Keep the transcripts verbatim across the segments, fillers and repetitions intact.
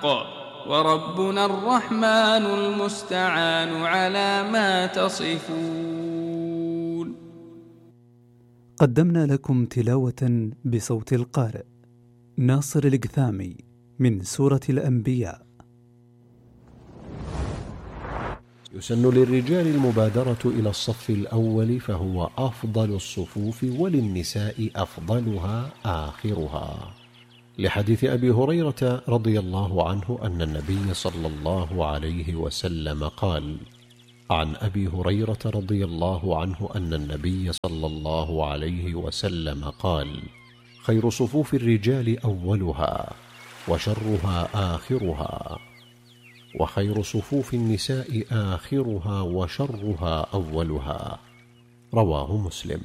وربنا الرحمن المستعان على ما تصفون. قدمنا لكم تلاوة بصوت القارئ ناصر القثامي من سورة الأنبياء. يسن للرجال المبادرة إلى الصف الأول فهو أفضل الصفوف، وللنساء أفضلها آخرها، لحديث أبي هريرة رضي الله عنه أن النبي صلى الله عليه وسلم قال: عن أبي هريرة رضي الله عنه أن النبي صلى الله عليه وسلم قال: خير صفوف الرجال أولها، وشرها آخرها، وخير صفوف النساء آخرها، وشرها أولها. رواه مسلم.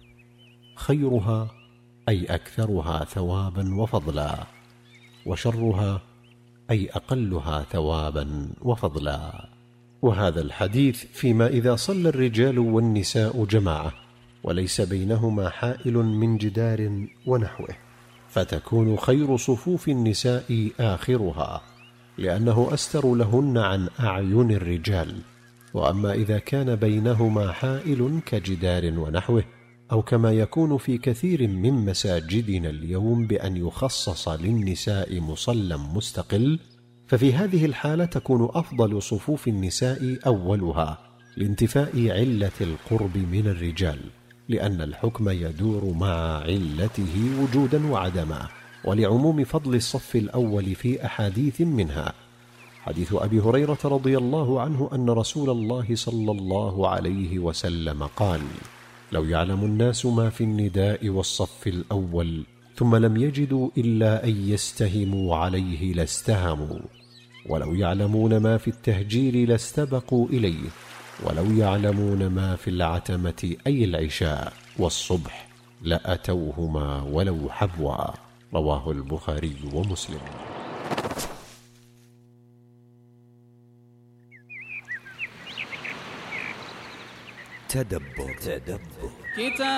خيرها أي أكثرها ثوابا وفضلا، وشرها أي أقلها ثوابا وفضلا. وهذا الحديث فيما إذا صلى الرجال والنساء جماعة وليس بينهما حائل من جدار ونحوه، فتكون خير صفوف النساء آخرها، لأنه أستر لهن عن أعين الرجال. وأما إذا كان بينهما حائل كجدار ونحوه، أو كما يكون في كثير من مساجدنا اليوم بأن يخصص للنساء مصلى مستقل، ففي هذه الحالة تكون أفضل صفوف النساء أولها، لانتفاء علة القرب من الرجال، لأن الحكم يدور مع علته وجودا وعدما، ولعموم فضل الصف الأول في أحاديث منها حديث أبي هريرة رضي الله عنه أن رسول الله صلى الله عليه وسلم قال: لو يعلم الناس ما في النداء والصف الأول ثم لم يجدوا إلا أن يستهموا عليه لاستهموا، ولو يعلمون ما في التهجير لاستبقوا إليه، ولو يعلمون ما في العتمة أي العشاء والصبح لأتوهما ولو حبوا. رواه البخاري ومسلم. تدبر. تدبر.